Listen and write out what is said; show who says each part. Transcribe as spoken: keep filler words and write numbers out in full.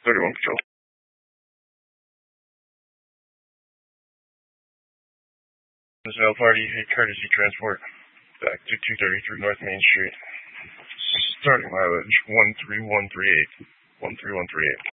Speaker 1: thirty-one Control. Mail party, a courtesy transport back to two thirty-three North Main Street. Starting mileage one three one three eight. one three one three eight.